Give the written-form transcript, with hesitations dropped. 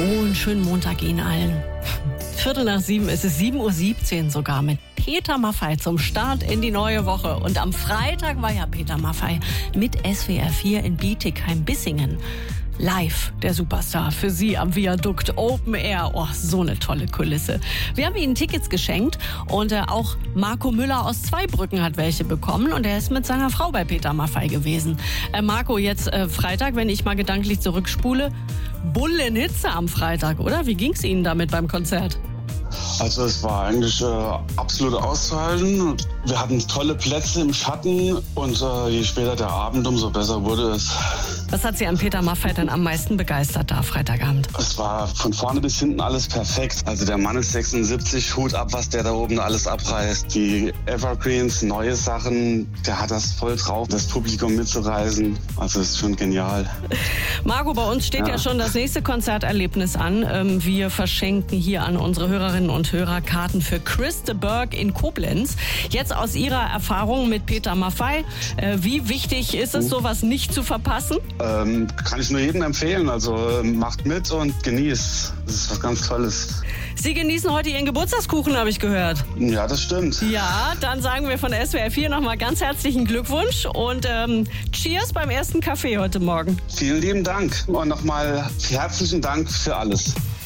einen schönen Montag Ihnen allen. 6:15 ist es, 7:17 Uhr sogar, mit Peter Maffay zum Start in die neue Woche. Und am Freitag war ja Peter Maffay mit SWR 4 in Bietigheim-Bissingen. Live, der Superstar, für Sie am Viadukt Open Air. Oh, so eine tolle Kulisse. Wir haben Ihnen Tickets geschenkt und auch Marco Müller aus Zweibrücken hat welche bekommen und er ist mit seiner Frau bei Peter Maffay gewesen. Marco, jetzt Freitag, wenn ich mal gedanklich zurückspule, Bullenhitze am Freitag, oder? Wie ging's Ihnen damit beim Konzert? Also es war eigentlich absolut auszuhalten. Wir hatten tolle Plätze im Schatten und je später der Abend, umso besser wurde es. Was hat Sie an Peter Maffay denn am meisten begeistert da Freitagabend? Es war von vorne bis hinten alles perfekt. Also der Mann ist 76, Hut ab, was der da oben alles abreißt. Die Evergreens, neue Sachen, der hat das voll drauf, das Publikum mitzureisen. Also es ist schon genial. Marco, bei uns steht ja schon das nächste Konzerterlebnis an. Wir verschenken hier an unsere Hörerinnen und Hörer Karten für Chris de Burgh in Koblenz. Jetzt aus Ihrer Erfahrung mit Peter Maffay, wie wichtig ist es, sowas nicht zu verpassen? Kann ich nur jedem empfehlen. Also macht mit und genießt. Das ist was ganz Tolles. Sie genießen heute Ihren Geburtstagskuchen, habe ich gehört. Ja, das stimmt. Ja, dann sagen wir von SWR 4 nochmal ganz herzlichen Glückwunsch und Cheers beim ersten Kaffee heute Morgen. Vielen lieben Dank und nochmal herzlichen Dank für alles.